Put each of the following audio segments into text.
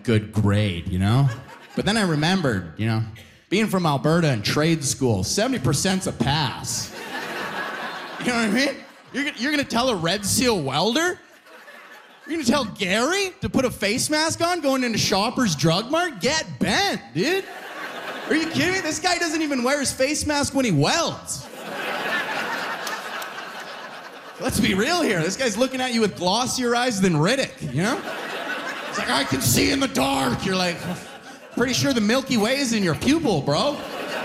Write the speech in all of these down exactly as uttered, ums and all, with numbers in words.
good grade, you know? But then I remembered, you know, being from Alberta and trade school, seventy percent's a pass. You know what I mean? You're, you're gonna tell a Red Seal welder? You're gonna tell Gary to put a face mask on going into Shoppers Drug Mart? Get bent, dude. Are you kidding me? This guy doesn't even wear his face mask when he welds. Let's be real here. This guy's looking at you with glossier eyes than Riddick, you know? It's like, I can see in the dark. You're like, pretty sure the Milky Way is in your pupil, bro.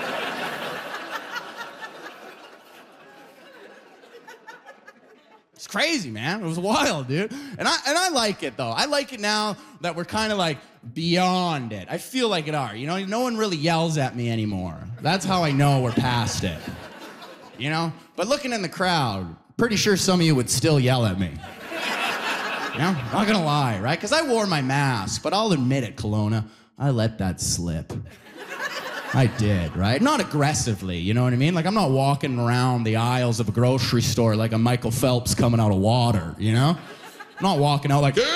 It's crazy, man. It was wild, dude. And I and I like it, though. I like it now that we're kind of like beyond it. I feel like it are. You know, no one really yells at me anymore. That's how I know we're past it. You know? But looking in the crowd, pretty sure some of you would still yell at me. You know? Not gonna lie, right? Because I wore my mask, but I'll admit it, Kelowna, I let that slip. I did, right? Not aggressively, you know what I mean? Like, I'm not walking around the aisles of a grocery store like a Michael Phelps coming out of water, you know? I'm not walking out like, no,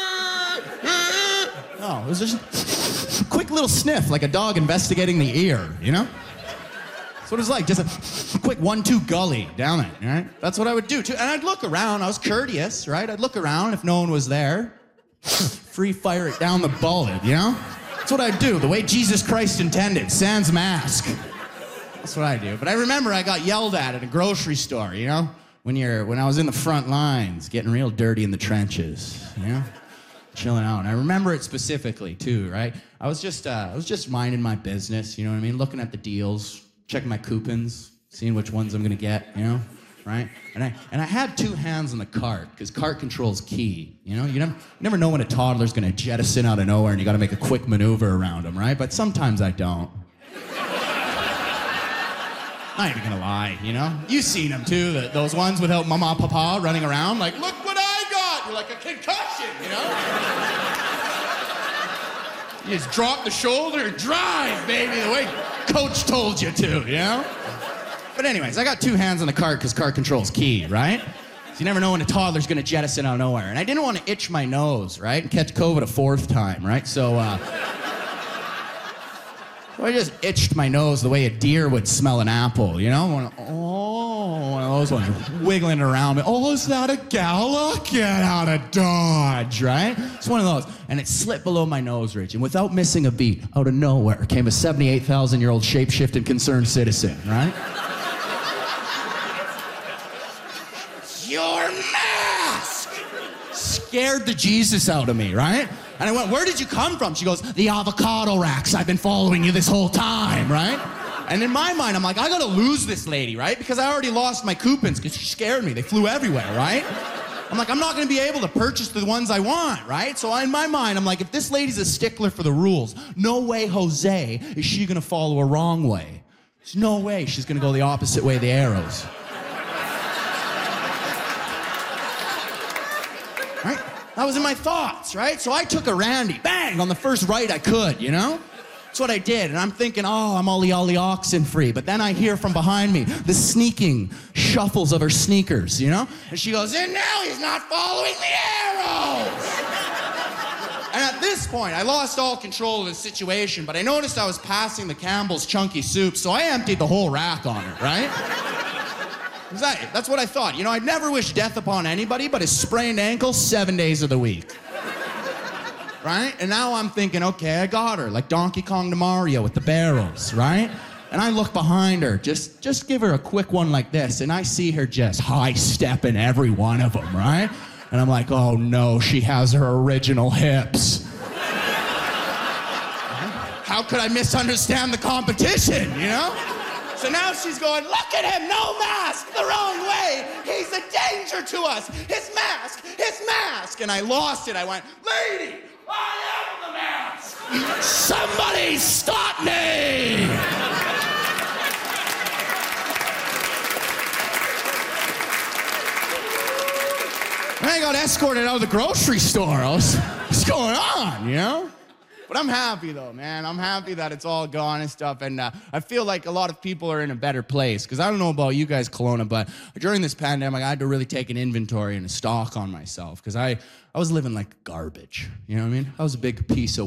it was just a quick little sniff, like a dog investigating the ear, you know? That's what it was like, just a quick one-two gully down it, right? That's what I would do, too. And I'd look around, I was courteous, right? I'd look around if no one was there. Free fire it down the bullet, you know? That's what I do, the way Jesus Christ intended, sans mask. That's what I do. But I remember I got yelled at at a grocery store, you know? When you're, when I was in the front lines, getting real dirty in the trenches, you know? Chilling out. And I remember it specifically, too, right? I was just, uh, I was just minding my business, you know what I mean? Looking at the deals, checking my coupons, seeing which ones I'm gonna get, you know? Right? And I and I had two hands on the cart, because cart control's key. You know, you never, you never know when a toddler's gonna jettison out of nowhere and you gotta make a quick maneuver around them, right? But sometimes I don't. I ain't even gonna lie, you know? You've seen them too, the, those ones without mama, papa running around, like, look what I got! You're like a concussion, you know? You just drop the shoulder and drive, baby, the way coach told you to, you know? But anyways, I got two hands on the cart because cart control's key, right? So you never know when a toddler's gonna jettison out of nowhere. And I didn't want to itch my nose, right? And catch COVID a fourth time, right? So, uh... so I just itched my nose the way a deer would smell an apple, you know? One, oh, one of those ones wiggling around me. Oh, is that a gala? Get out of Dodge, right? It's one of those. And it slipped below my nose ridge. And without missing a beat, out of nowhere came a seventy-eight thousand year old shape-shifting concerned citizen, right? Your mask scared the Jesus out of me, right? And I went, where did you come from? She goes, the avocado racks. I've been following you this whole time, right? And in my mind, I'm like, I gotta lose this lady, right? Because I already lost my coupons because she scared me. They flew everywhere, right? I'm like, I'm not gonna be able to purchase the ones I want, right? So in my mind, I'm like, if this lady's a stickler for the rules, no way, Jose, is she gonna follow a wrong way. There's no way she's gonna go the opposite way of the arrows. Right? That was in my thoughts, right? So I took a Randy, bang, on the first right I could, you know? That's what I did, and I'm thinking, oh, I'm ollie ollie oxen free. But then I hear from behind me the sneaking shuffles of her sneakers, you know? And she goes, and now he's not following the arrows! And at this point, I lost all control of the situation, but I noticed I was passing the Campbell's Chunky Soup, so I emptied the whole rack on her, right? Exactly. That's what I thought. You know, I'd never wish death upon anybody, but a sprained ankle seven days of the week. Right? And now I'm thinking, okay, I got her, like Donkey Kong to Mario with the barrels, right? And I look behind her, just, just give her a quick one like this, and I see her just high-stepping every one of them, right? And I'm like, oh no, she has her original hips. How could I misunderstand the competition, you know? So now she's going, look at him, no mask, the wrong way. He's a danger to us. His mask, his mask. And I lost it. I went, lady, I am the mask. Somebody stop me. And I got escorted out of the grocery store. I was, what's going on, you know? But I'm happy, though, man. I'm happy that it's all gone and stuff. And uh, I feel like a lot of people are in a better place. Because I don't know about you guys, Kelowna, but during this pandemic, I had to really take an inventory and a stock on myself. Because I, I was living like garbage. You know what I mean? I was a big piece of